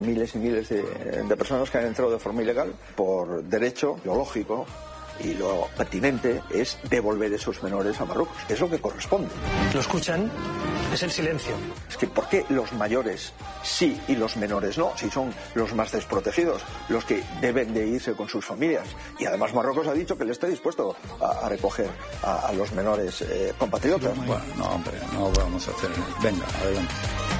Miles y miles de personas que han entrado de forma ilegal por derecho, lo lógico y lo pertinente es devolver esos menores a Marruecos. Es lo que corresponde. Lo escuchan, es el silencio. Es que ¿por qué los mayores sí y los menores no? Si son los más desprotegidos, los que deben de irse con sus familias. Y además Marruecos ha dicho que él está dispuesto a recoger a los menores compatriotas. Bueno, no, hombre, no vamos a hacer. Venga, adelante.